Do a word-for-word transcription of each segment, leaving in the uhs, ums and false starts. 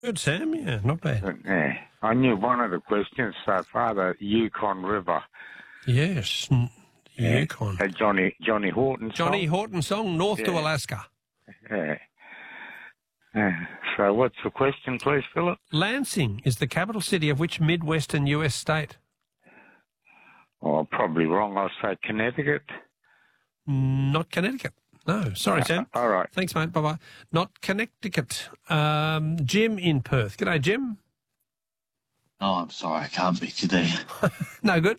Good, Sam. Yeah, not bad. But, yeah, I knew one of the questions so far, the Yukon River. Yes, n- Yeah. Yukon. The Johnny Johnny Horton Johnny song. Horton song, North to Yeah. Alaska. Yeah. Yeah. So what's the question, please, Philip? Lansing is the capital city of which Midwestern U S state? Oh, I'm probably wrong. I'll say Connecticut. Not Connecticut. No, sorry, Sam. All right. Thanks, mate. Bye-bye. Not Connecticut. Um, Jim in Perth. G'day, Jim. Oh, I'm sorry, I can't beat you there. No good?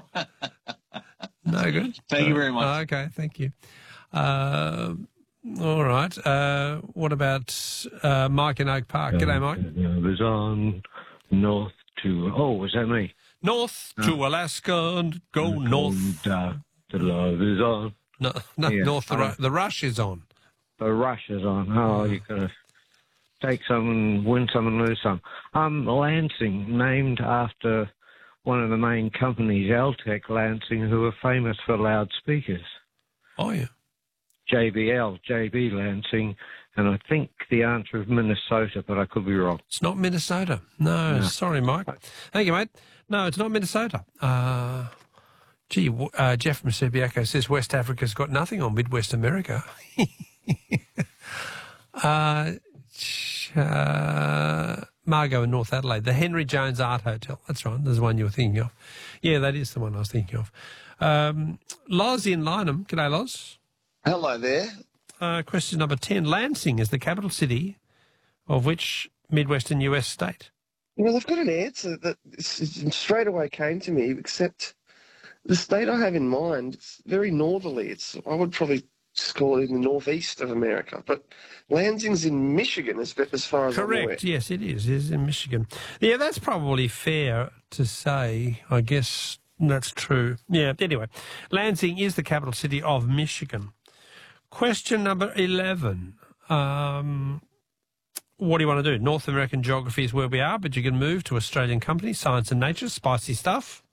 No good? Thank you very much. Oh, okay, thank you. Uh, all right. Uh, what about uh, Mike in Oak Park? G'day, Mike. Love is on north to... Oh, was that me? North to Alaska and go north. Uh, the love is on. No, no Yeah. north. The, Uh, ru- the rush is on. The rush is on. Oh, you got to take some and win some and lose some. Um, Lansing, named after one of the main companies, Altec Lansing, who are famous for loudspeakers. Oh, yeah. J B L, J B Lansing, and I think the answer is Minnesota, but I could be wrong. It's not Minnesota. No, No. sorry, Mike. Thank you, mate. No, it's not Minnesota. Uh, gee, w- uh, Jeff from Subiaco says West Africa's got nothing on Midwest America. uh, ch- uh, Margot in North Adelaide, the Henry Jones Art Hotel. That's right. There's one you were thinking of. Yeah, that is the one I was thinking of. Um, Loz in Lynham. G'day, Loz. Hello there. Uh, question number ten. Lansing is the capital city of which Midwestern U S state? Well, I've got an answer that s- straight away came to me, except the state I have in mind, it's very northerly. It's I would probably just call it in the northeast of America, but Lansing's in Michigan as, as far as I'm aware. Correct. Yes, it is. It is in Michigan. Yeah, that's probably fair to say. I guess that's true. Yeah, anyway, Lansing is the capital city of Michigan. Question number eleven. Um, what do you want to do? North American geography is where we are, but you can move to Australian company, Science and Nature, spicy stuff.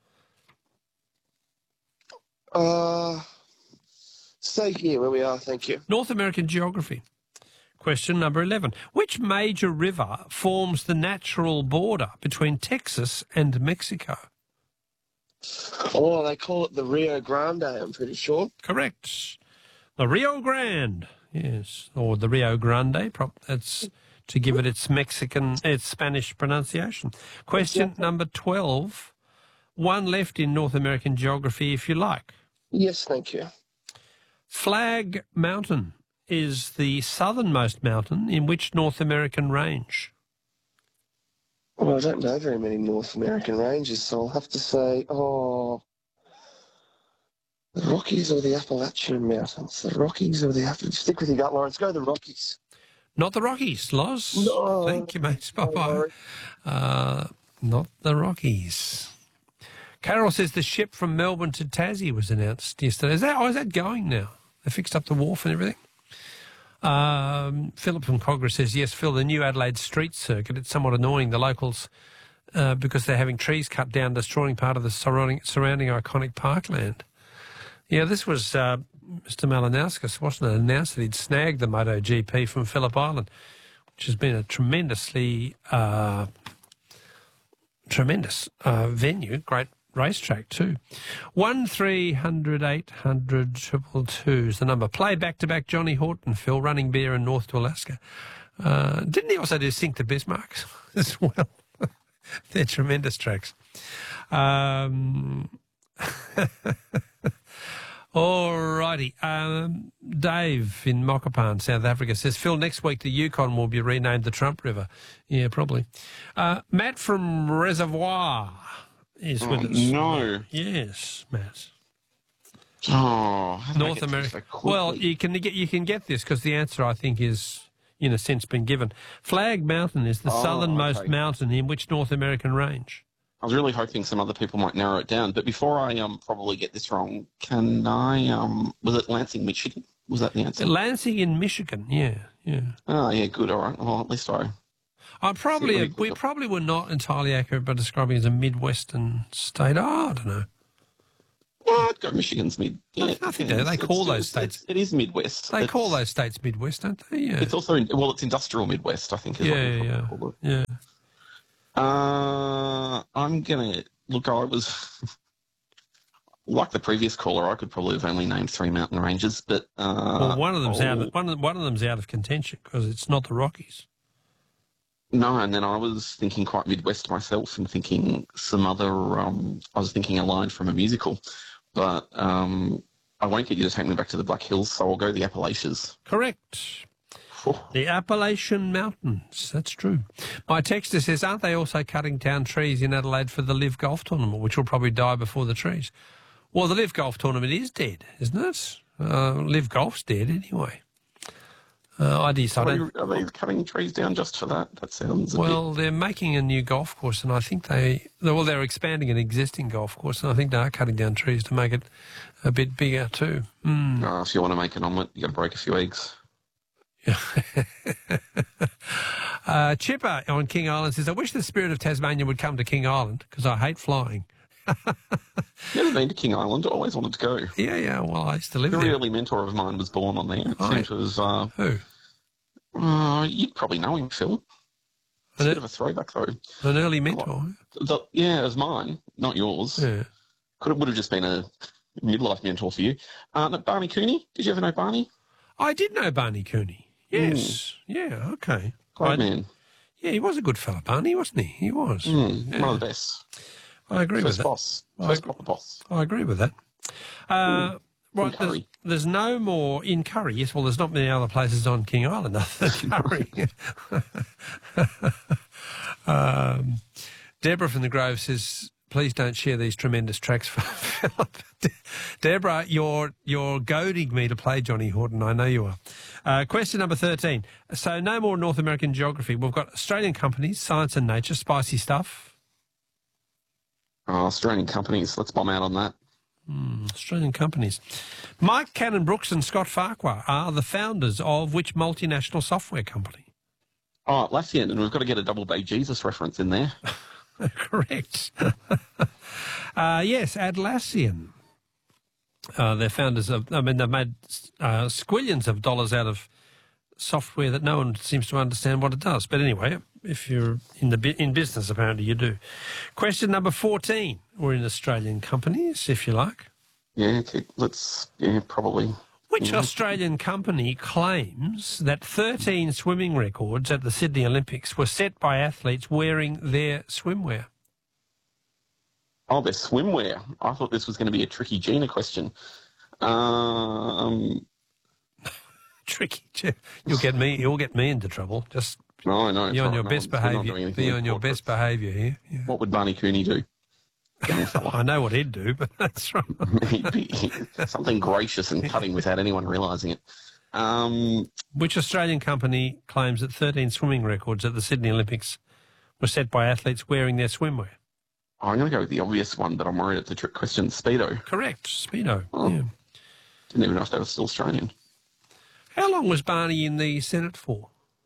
Uh, stay here where we are, thank you. North American geography. Question number eleven. Which major river forms the natural border between Texas and Mexico? Oh, they call it the Rio Grande, I'm pretty sure. Correct. The Rio Grande, yes, or the Rio Grande. Prop, that's to give it its Mexican, its Spanish pronunciation. Question number twelve. One left in North American geography, if you like. Yes, thank you. Flag Mountain is the southernmost mountain in which North American range? Well, I don't know very many North American ranges, so I'll have to say, oh, the Rockies or the Appalachian Mountains? The Rockies or the Appalachian? Stick with your gut, Lawrence. Go the Rockies. Not the Rockies, Loz. No. Thank you, mate. Bye-bye. Uh, not the Rockies. Carol says the ship from Melbourne to Tassie was announced yesterday. Is that, oh, is that going now? They fixed up the wharf and everything? Um, Philip from Cogra says, yes, Phil, the new Adelaide street circuit, it's somewhat annoying, the locals, uh, because they're having trees cut down, destroying part of the surrounding, surrounding iconic parkland. Yeah, this was uh, Mister Malinauskas, wasn't it, announced that he'd snagged the MotoGP from Phillip Island, which has been a tremendously, uh, tremendous uh, venue, great racetrack too. One three hundred eight hundred triple two is the number. Play back-to-back Johnny Horton, Phil, running beer in North to Alaska. Uh, didn't he also do Sink to Bismarck as well? They're tremendous tracks. Um, all righty. Um, Dave in Mokopane, South Africa, says, Phil, next week the Yukon will be renamed the Trump River. Yeah, probably. Uh, Matt from Reservoir is with Oh, us. no. Yes, Matt. Oh, how did I North get America. this so quickly? Well, you can get you can get this because the answer, I think, is in a sense been given. Flag Mountain is the Oh, southernmost okay. mountain in which North American range? I was really hoping some other people might narrow it down. But before I um probably get this wrong, can I um was it Lansing, Michigan? Was that the answer? Lansing in Michigan. Yeah, yeah. Oh yeah, good. All right. Well, at least I. I probably Really we quick. probably were not entirely accurate by describing it as a Midwestern state. Oh, I don't know. Well, I'd go Michigan's mid. Yeah, I think they, they call those states. It is Midwest. They it's, call those states Midwest, don't they? Yeah. It's also in, well, it's industrial Midwest, I think. Is Yeah, what yeah, you yeah. call it. yeah. Uh, I'm gonna look. I was like the previous caller. I could probably have only named three mountain ranges, but uh, Well, one of them's out. I'll- Of, one of one of them's out of contention because it's not the Rockies. No, and then I was thinking quite Midwest myself and thinking some other, um, I was thinking a line from a musical, but um, I won't get you to take me back to the Black Hills, so I'll go the Appalachians. Correct. The Appalachian Mountains. That's true. My texter says, aren't they also cutting down trees in Adelaide for the Live Golf Tournament, which will probably die before the trees? Well, the Live Golf Tournament is dead, isn't it? Uh, Live Golf's dead anyway. Uh, I decided. Are, they, are they cutting trees down just for that? That sounds a Well, they're making a new golf course, and I think they, well, they're expanding an existing golf course, and I think they are cutting down trees to make it a bit bigger too. Mm. bit... Uh, if you want to make an omelette, you got to break a few eggs. uh, Chipper on King Island says, I wish the spirit of Tasmania would come to King Island because I hate flying. Never been to King Island. Always wanted to go. Yeah, yeah. Well, I used to live A there. very early mentor of mine was born on there. It Right. seems it was, uh, Who? uh, you'd probably know him, Phil. It's a An, bit of a throwback, though. an early mentor. The, yeah, it was mine, not yours. Yeah. Could have, would have just been a midlife mentor for you. Uh, no, Barney Cooney. Did you ever know Barney? I did know Barney Cooney. Yes. Yeah. Okay. Great I- man. Yeah, he was a good fella, Barney, wasn't he? He was. Mm, Yeah. One of the best. I agree with First that. boss. I First agree. proper boss. I agree with that. Uh, right, there's, Curry. there's no more in Curry. Yes, well, there's not many other places on King Island other than Curry. um, Deborah from the Grove says, please don't share these tremendous tracks for Philip. De- Deborah, you're, you're goading me to play Johnny Horton. I know you are. Uh, question number thirteen. So no more North American geography. We've got Australian companies, Science and Nature, spicy stuff. Oh, Australian companies. Let's bomb out on that. Mm, Australian companies. Mike Cannon-Brooks and Scott Farquhar are the founders of which multinational software company? Oh, Atlassian, and we've got to get a double Bay Jesus reference in there. Correct. uh, yes, Atlassian. Uh, they're founders of, I mean, they've made uh, squillions of dollars out of software that no one seems to understand what it does. But anyway, if you're in the bu- in business, apparently you do. Question number fourteen. We're in Australian companies, if you like. Yeah, okay, let's, yeah, probably. Which Yeah. Australian company claims that thirteen swimming records at the Sydney Olympics were set by athletes wearing their swimwear? Oh, there's swimwear. I thought this was going to be a tricky Gina question. Um, Tricky. You'll get me. You'll get me into trouble. Just no, no. be on sorry, your no, best we're not doing behaviour. anything Be on your important. best behaviour here. Yeah. What would Barney Cooney do? Young fella. I know what he'd do, but that's right. He'd be something gracious and cutting without anyone realising it. Um, Which Australian company claims that thirteen swimming records at the Sydney Olympics were set by athletes wearing their swimwear? I'm going to go with the obvious one, but I'm worried it's a trick question. Speedo. Correct. Speedo. Oh. Yeah. Didn't even know if they were still Australian. How long was Barney in the Senate for?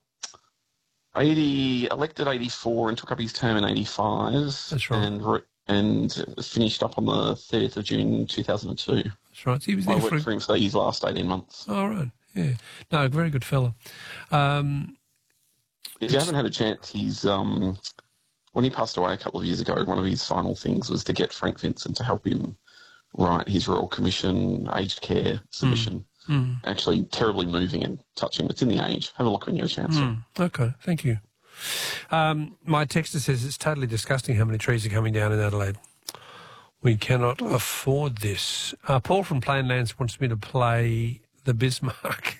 eighty elected eighty-four and took up his term in eighty-five. That's right. And re- and finished up on the thirtieth of June two thousand two. That's right. He was I there worked for. for him for his last eighteen months. Oh, right. Yeah. No, very good fella. Um, If you haven't had a chance, he's um, when he passed away a couple of years ago, one of his final things was to get Frank Vincent to help him write his Royal Commission aged care submission. mm, Actually, terribly moving and touching. It's in the Age. Have a look when you have a chance. mm, okay. Thank you. Um, my texter says it's totally disgusting how many trees are coming down in Adelaide. We cannot afford this. Uh, Paul from Plainlands wants me to play the Bismarck.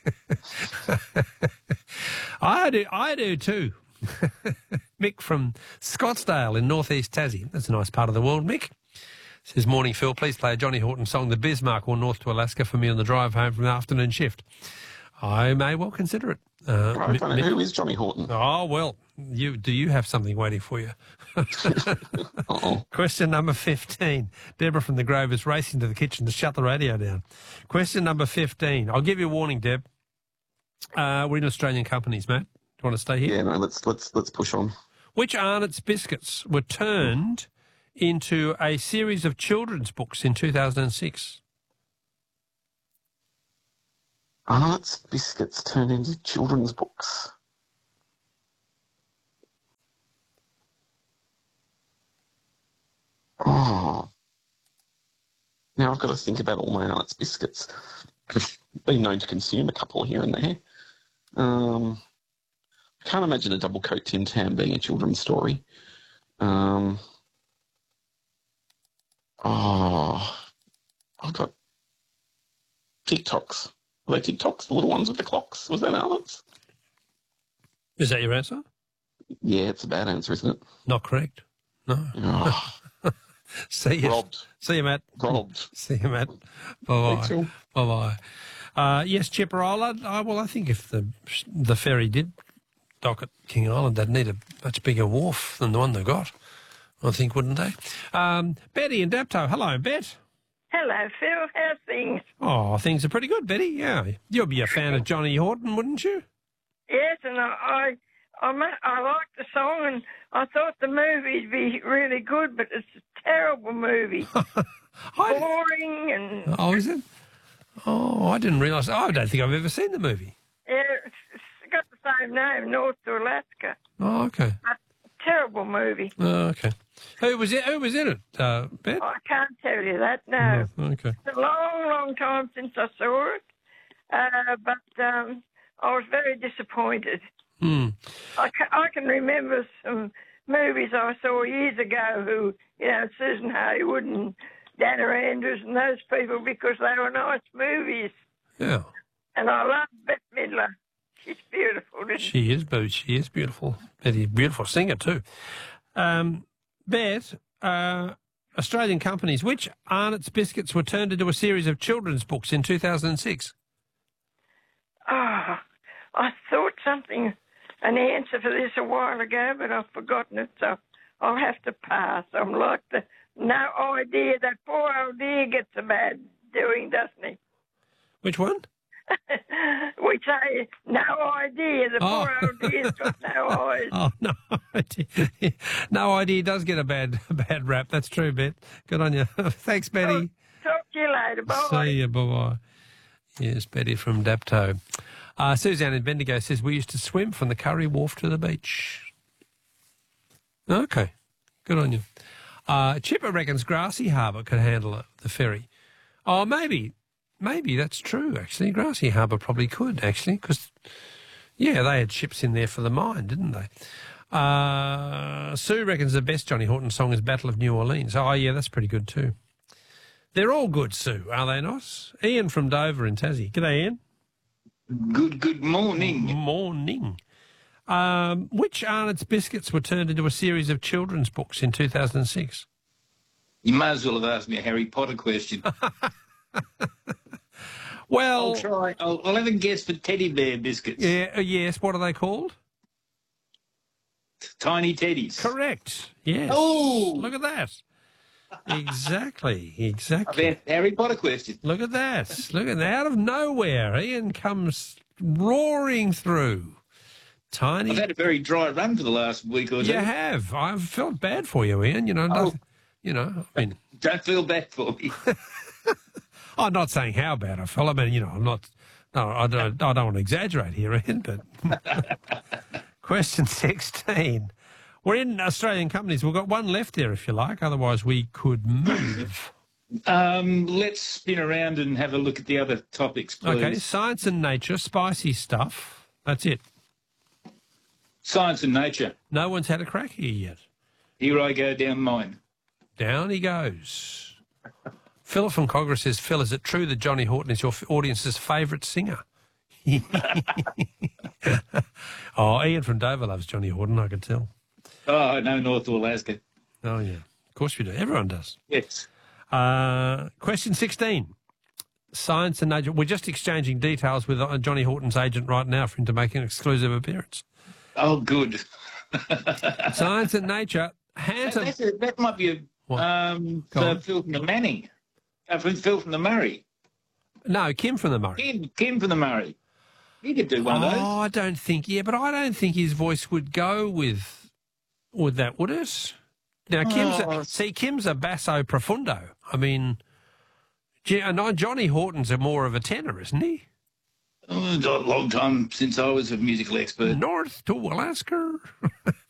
I do. I do too. Mick from Scottsdale in northeast Tassie. That's a nice part of the world, Mick. Says, morning, Phil. Please play a Johnny Horton song, The Bismarck or North to Alaska, for me on the drive home from the afternoon shift. I may well consider it. Uh, I don't know. Mi- Who is Johnny Horton? Oh, well, you do you have something waiting for you? Uh-oh. Question number fifteen. Deborah from the Grove is racing to the kitchen to shut the radio down. Question number fifteen. I'll give you a warning, Deb. Uh, we're in Australian companies, mate. Do you want to stay here? Yeah, no, let's let's let's push on. Which Arnott's biscuits were turned into a series of children's books in two thousand six? Arnott's Biscuits turned into children's books. Oh. Now I've got to think about all my Arnott's Biscuits. I've been known to consume a couple here and there. Um, I can't imagine a double coat Tim Tam being a children's story. Um, oh, I've got TikToks. Are they TikToks, the little ones with the clocks? Was that Arnott's? Is that your answer? Yeah, it's a bad answer, isn't it? Not correct. No. Oh, See you. robbed. See you, Matt. Robbed. See you, Matt. Bye-bye. Thanks, Phil. Bye-bye. Uh, yes, Chipper Island. I, well, I think if the the ferry did dock at King Island, they'd need a much bigger wharf than the one they got, I think, wouldn't they? Um, Betty in Dapto. Hello, Bet. Hello, Phil. How's things? Oh, things are pretty good, Betty. Yeah. You'll be a fan of Johnny Horton, wouldn't you? Yes, and I, I, I, ma- I liked the song, and I thought the movie'd be really good, but it's a terrible movie. I, Boring and oh, is it? Oh, I didn't realise. Oh, I don't think I've ever seen the movie. yeah, it's, it's got the same name, North to Alaska. Oh, okay. But terrible movie. Oh, okay. Who was it? Who was in it, uh, Bet? I can't tell you that. No, Oh, okay. it's a long, long time since I saw it, uh, but um, I was very disappointed. Hmm. I can, I can remember some movies I saw years ago who, you know, Susan Haywood and Dana Andrews and those people because they were nice movies. Yeah. And I love Bette Midler. She's beautiful, isn't she? She is, but she is beautiful. Betty, beautiful singer too. Um, Bet, uh, Australian companies, which Arnott's Biscuits were turned into a series of children's books in two thousand six? Oh, I thought something, an answer for this a while ago, but I've forgotten it, so I'll have to pass. I'm like the no idea. That poor old dear gets a bad doing, doesn't he? Which one? We say no idea. The Oh. poor old dear's got no eyes. Oh, no idea. No idea does get a bad a bad rap. That's true, Bet. Good on you. Thanks, Betty. Talk to you later. Bye. See you. Bye-bye. Yes, Betty from Dapto. Uh, Suzanne in Bendigo says, we used to swim from the Curry Wharf to the beach. Okay. Good on you. Uh, Chipper reckons Grassy Harbour could handle it, the ferry. Oh, maybe. Maybe that's true, actually. Grassy Harbour probably could, actually, because, yeah, they had ships in there for the mine, didn't they? Uh, Sue reckons the best Johnny Horton song is Battle of New Orleans. Oh, yeah, that's pretty good too. They're all good, Sue, are they not? Ian from Dover in Tassie. G'day, Ian. Good, good morning. Morning. Um, which Arnott's Biscuits were turned into a series of children's books in two thousand six? You may as well have asked me a Harry Potter question. Well, I'll try. I'll, I'll have a guess for teddy bear biscuits. yeah, uh, yes. What are they called? Tiny teddies. Correct. Yes. Oh! Look at that. Exactly. I've Exactly. asked a Harry Potter question. Look at that. Look at that. Out of nowhere, Ian comes roaring through. Tiny. I've had a very dry run for the last week or two. You have. I've felt bad for you, Ian. You know, Oh. nothing, you know, I mean, Don't feel bad for me. I'm not saying how bad I felt. I mean, you know, I'm not, no, I don't, I don't want to exaggerate here, Ian, but question sixteen. We're in Australian companies. We've got one left there, if you like. Otherwise, we could move. Um, let's spin around and have a look at the other topics, please. Okay, science and nature, spicy stuff. That's it. Science and nature. No one's had a crack here yet. Here I go down mine. Down he goes. Philip from Cogra says, Phil, is it true that Johnny Horton is your f- audience's favourite singer? Oh, Ian from Dover loves Johnny Horton, I can tell. Oh, I know North Alaska. Oh, yeah. Of course we do. Everyone does. Yes. Uh, question sixteen. Science and nature. We're just exchanging details with uh, Johnny Horton's agent right now for him to make an exclusive appearance. Oh, good. Science and nature. Handsome. That's a, that might be a What? um, Go for on. Phil from the Manning. Uh, from Phil from the Murray. No, Kim from the Murray. Kim, Kim from the Murray. He could do one of those. Oh, I don't think, yeah, but I don't think his voice would go with with that, would it? Now, Kim's Oh. a, see, Kim's a basso profundo. I mean, J- and I- Johnny Horton's a more of a tenor, isn't he? Oh, a long time since I was a musical expert. North to Alaska.